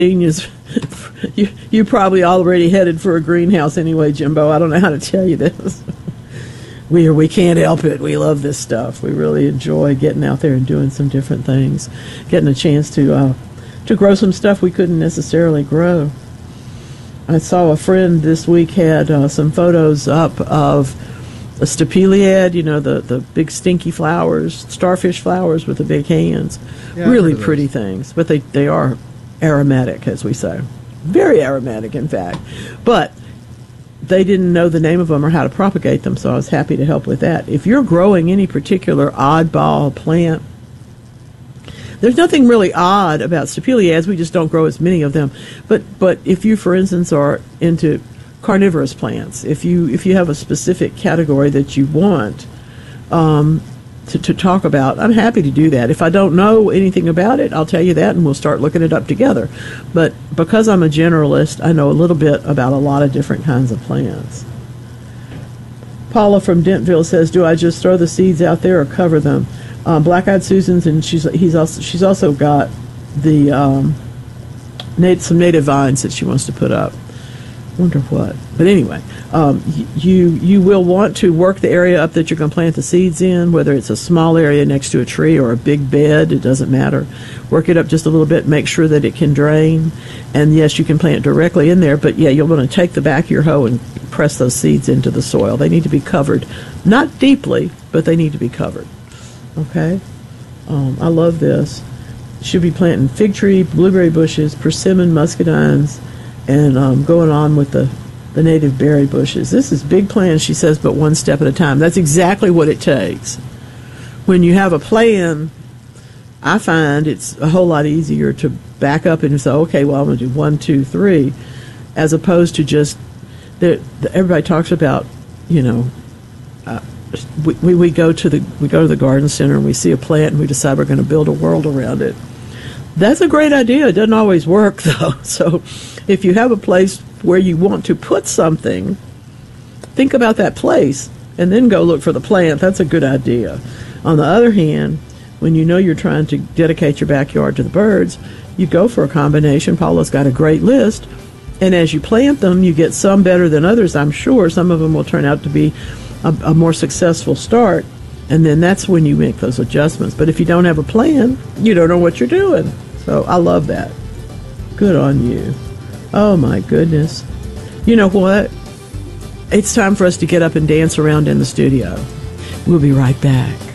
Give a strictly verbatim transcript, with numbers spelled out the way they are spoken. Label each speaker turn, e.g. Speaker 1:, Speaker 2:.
Speaker 1: genius. you, you probably already headed for a greenhouse anyway, Jimbo. I don't know how to tell you this. we are, we can't help it. We love this stuff. We really enjoy getting out there and doing some different things, getting a chance to uh, to grow some stuff we couldn't necessarily grow. I saw a friend this week had uh, some photos up of a stapeliad, you know, the, the big stinky flowers, starfish flowers with the big hands. Yeah, really pretty things, but they, they are aromatic, as we say. Very aromatic, in fact. But they didn't know the name of them or how to propagate them, so I was happy to help with that. If you're growing any particular oddball plant, there's nothing really odd about stapeliads. We just don't grow as many of them. But but if you, for instance, are into carnivorous plants, if you if you have a specific category that you want um, to, to talk about, I'm happy to do that. If I don't know anything about it, I'll tell you that, and we'll start looking it up together. But because I'm a generalist, I know a little bit about a lot of different kinds of plants. Paula from Dentville says, do I just throw the seeds out there or cover them? Uh, Black-eyed Susans, and she's he's also she's also got the um, nat- some native vines that she wants to put up. Wonder what, but anyway, um, you you will want to work the area up that you're going to plant the seeds in, whether it's a small area next to a tree or a big bed. It doesn't matter. Work it up just a little bit. Make sure that it can drain, and yes, you can plant directly in there. But yeah, you'll want to take the back of your hoe and press those seeds into the soil. They need to be covered, not deeply, but they need to be covered. Okay, um, I love this. Should be planting fig tree, blueberry bushes, persimmon, muscadines, and um, going on with the, the native berry bushes. This is big plan, she says, but one step at a time. That's exactly what it takes. When you have a plan, I find it's a whole lot easier to back up and say, okay, well, I'm going to do one, two, three, as opposed to just, the, the, everybody talks about, you know, uh, We, we, we go to the we go to the garden center and we see a plant and we decide we're going to build a world around it. That's a great idea. It doesn't always work, though. So if you have a place where you want to put something, think about that place and then go look for the plant. That's a good idea. On the other hand, when you know you're trying to dedicate your backyard to the birds, you go for a combination. Paula's got a great list. And as you plant them, you get some better than others, I'm sure. Some of them will turn out to be A, a more successful start, and then that's when you make those adjustments. But if you don't have a plan, you don't know what you're doing. So I love that. Good on you. Oh my goodness. You know what? It's time for us to get up and dance around in the studio. We'll be right back.